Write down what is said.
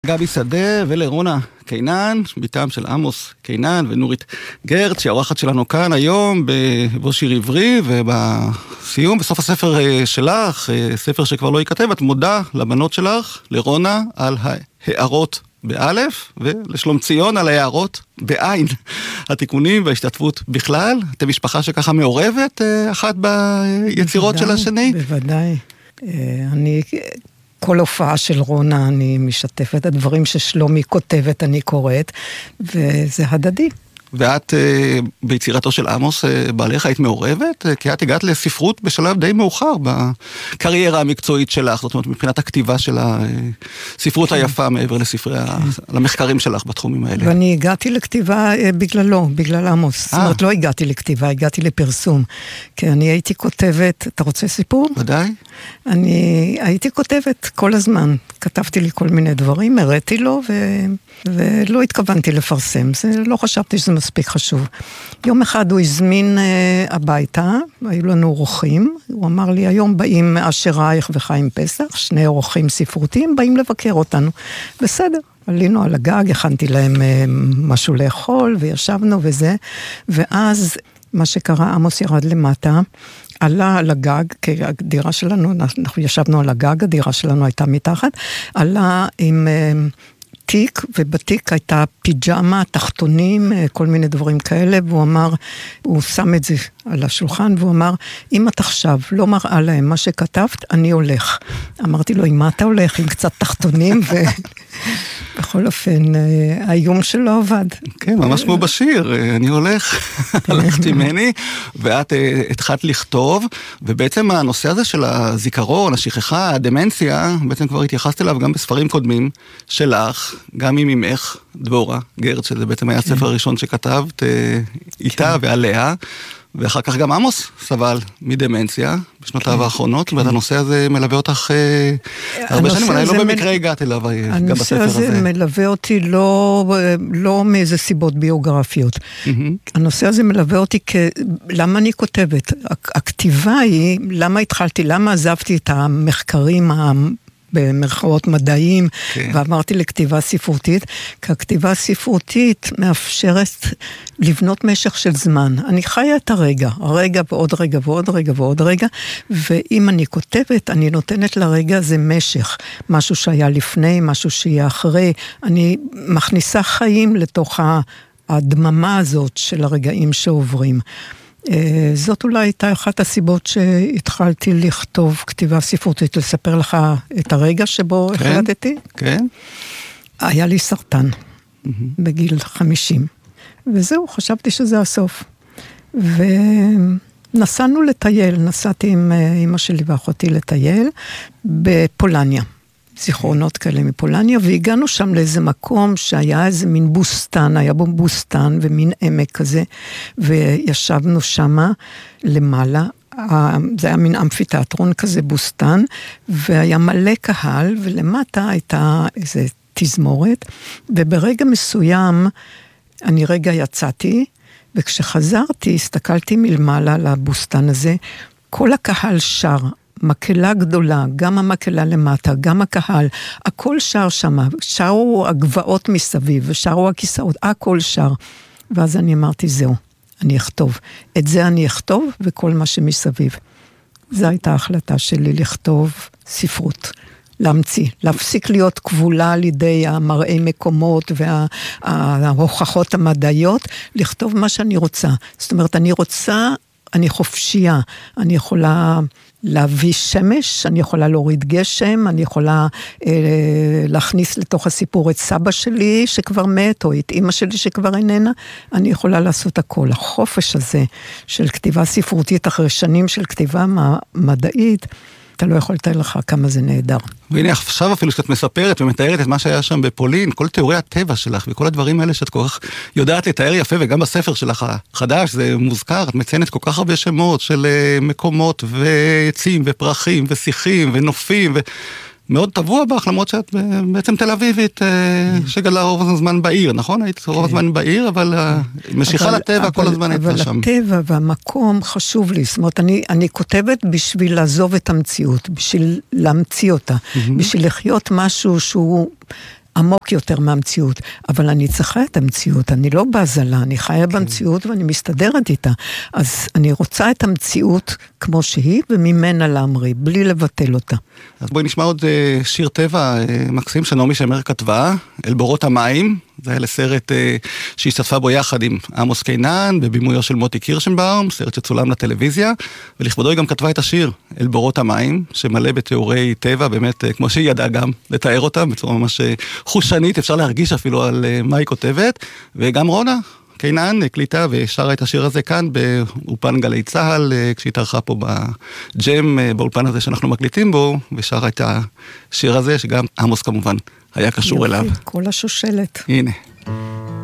גבי שדה ולרונה קינן, ביתם של עמוס קינן ונורית גרץ, שהאורחת שלנו כאן היום בבוא שיר עברי, ובסיום, בסוף הספר שלך, ספר שכבר לא ייכתב, את מודה לבנות שלך, לרונה, על הערות באלף, ולשלום ציון על הערות בעין. התיקונים וההשתתפות בכלל, אתם משפחה שככה מעורבת אחת ביצירות של השני? בוודאי. כל הופעה של רונה אני משתפת, הדברים ששלומי כותבת אני קוראת, וזה הדדי. ואת ביצירתו של עמוס בעליך היית מעורבת? כי את הגעת לספרות בשלב די מאוחר בקריירה המקצועית שלך, זאת אומרת מבחינת הכתיבה של הספרות היפה מעבר לספרי, למחקרים שלך בתחומים האלה. ואני הגעתי לכתיבה בגללו, בגלל עמוס. זאת אומרת, לא הגעתי לכתיבה, הגעתי לפרסום. כי אני הייתי כותבת, אתה רוצה סיפור? ודאי. אני הייתי כותבת כל הזמן. כתבתי לי כל מיני דברים, הראיתי לו, ולא התכוונתי לפרסם. לא חשבתי שזה מספיק חשוב. יום אחד הוא הזמין הביתה, היו לנו אורחים, הוא אמר לי, היום באים אשר רייך וחיים פסח, שני אורחים ספרותיים, באים לבקר אותנו. בסדר, עלינו על הגג, הכנתי להם משהו לאכול, וישבנו וזה, ואז מה שקרה, עמוס ירד למטה, עלה על הגג, כי הדירה שלנו, אנחנו ישבנו על הגג, הדירה שלנו הייתה מתחת, עלה עם תיק, ובתיק הייתה פיג'מה, תחתונים, כל מיני דברים כאלה, והוא אמר, הוא שם את זה על השולחן, והוא אמר, אם את עכשיו לא מראה להם מה שכתבת, אני הולך. אמרתי לו, עם מה אתה הולך? עם קצת תחתונים, ובכל אופן, האיום שלו עבד. כן, ממש כמו בשיר, אני הולך, הלכתי ממני, ואת התחלת לכתוב, ובעצם הנושא הזה של הזיכרון, השכחה, הדמנציה, בעצם כבר התייחסת אליו גם בספרים קודמים שלך, גם עם אמך, דבורה גרץ, שזה בעצם היה הספר הראשון שכתבת איתה ועליה, ואחר כך גם עמוס סבל מדמנציה בשנותיו האחרונות, והנושא הזה מלווה אותך הרבה שנים, אני לא במקרה הגעת אליו גם בספר הזה. הנושא הזה מלווה אותי לא מאיזה סיבות ביוגרפיות. הנושא הזה מלווה אותי למה אני כותבת? הכתיבה היא, למה התחלתי, למה עזבתי את המחקרים במרכאות מדעיים, ואמרתי לכתיבה ספרותית, כי הכתיבה הספרותית מאפשרת לבנות משך של זמן. אני חיה את הרגע ועוד רגע ועוד רגע ועוד רגע, ואם אני כותבת, אני נותנת לרגע הזה משך, משהו שהיה לפני, משהו שיהיה אחרי, אני מכניסה חיים לתוך הדממה הזאת של הרגעים שעוברים. זאת אולי הייתה אחת הסיבות שהתחלתי לכתוב כתיבה ספרותית, לספר לך את הרגע שבו החלטתי. כן. היה לי סרטן בגיל 50, וזהו, חשבתי שזה הסוף. ונסענו לטייל, נסעתי עם אמא שלי ואחותי לטייל בפולניה. זיכרונות כאלה מפולניה, והגענו שם לאיזה מקום שהיה איזה מין בוסטן, היה בו בוסטן ומין עמק כזה, וישבנו שמה למעלה, זה היה מין אמפיתיאטרון כזה בוסטן, והיה מלא קהל, ולמטה הייתה איזה תזמורת, וברגע מסוים, אני רגע יצאתי, וכשחזרתי, הסתכלתי מלמעלה לבוסטן הזה, כל הקהל שר, מקהלה גדולה, גם המקהלה למטה, גם הקהל, הכל שר שמה, שרו הגבעות מסביב, ושרו הכיסאות, הכל שר. ואז אני אמרתי, זהו, אני אכתוב. את זה אני אכתוב, וכל מה שמסביב. זו הייתה ההחלטה שלי, לכתוב ספרות, להמציא, להפסיק להיות כבולה על ידי המראי מקומות, וההוכחות המדעיות, לכתוב מה שאני רוצה. זאת אומרת, אני חופשייה, אני יכולה להביא שמש, אני יכולה להוריד גשם, אני יכולה להכניס לתוך הסיפור את סבא שלי שכבר מת, או את אמא שלי שכבר איננה, אני יכולה לעשות הכל. החופש הזה של כתיבה ספרותית אחרי שנים של כתיבה מדעית, אתה לא יכול לתאר לך כמה זה נהדר. והנה עכשיו אפילו שאת מספרת ומתארת את מה שהיה שם בפולין, כל תיאורי הטבע שלך וכל הדברים האלה שאת כל כך יודעת לתאר יפה, וגם בספר שלך החדש זה מוזכר, את מציינת כל כך הרבה שמות של מקומות ועצים ופרחים ושיחים ונופים מאוד טבוע בך, למרות שאת בעצם תל אביבית שגדלה רוב הזמן בעיר, נכון? היית רוב הזמן בעיר, אבל משיכה לטבע כל הזמן הייתה שם. אבל הטבע והמקום חשוב לי, זאת אומרת, אני כותבת בשביל לעזוב את המציאות, בשביל להמציא אותה, בשביל לחיות משהו שהוא עמוק יותר מהמציאות, אבל אני צריכה את המציאות, אני לא בזלה, אני חיה במציאות ואני מסתדרת איתה, אז אני רוצה את המציאות כמו שהיא, וממנה להמריא, בלי לבטל אותה. אז בואי נשמע עוד שיר טבע מקסים שנעמי שמר כתבה, אל בורות המים, זה היה לסרט שהשתתפה בו יחד עם עמוס קינן, בבימויו של מוטי קירשנבאום, סרט שצולם לטלוויזיה, ולכבודו היא גם כתבה את השיר, אל בורות המים, שמלא בתיאורי טבע, באמת, כמו שהיא ידעה גם לתאר אותם, בצורה ממש חושנית, אפשר להרגיש אפילו על מה היא כותבת, וגם רונה קינן הקליטה ושרה את השיר הזה כאן, באולפן גלי צהל, כשהיא תרחה פה בג'ם, באולפן הזה שאנחנו מקליטים בו, ושרה את השיר הזה, שגם עמוס כמובן היה קשור אליו. כל השושלת. הנה.